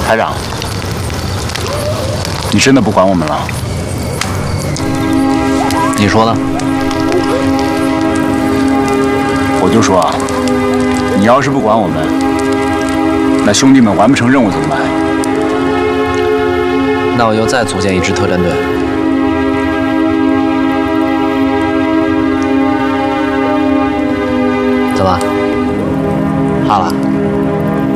排长，你真的不管我们了？ 你说呢？ 我就说啊，你要是不管我们，那兄弟们完不成任务怎么办？ 那我就再组建一支特战队。